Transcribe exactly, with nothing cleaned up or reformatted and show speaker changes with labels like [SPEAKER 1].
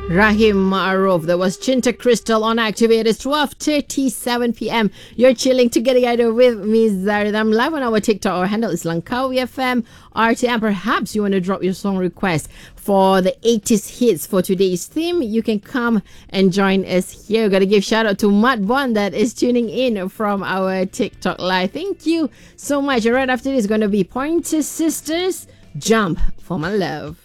[SPEAKER 1] Rahim Maruf. That was Chinta Crystal on Activate. It's twelve thirty-seven p.m. You're chilling together with me, Zarid. I'm live on our TikTok. Our handle is Langkawi F M R T. And perhaps you want to drop your song request for the eighties hits for today's theme. You can come and join us here. Got to give shout out to Matt Bond that is tuning in from our TikTok live. Thank you so much. And right after this is going to be Pointer Sisters, Jump for My Love.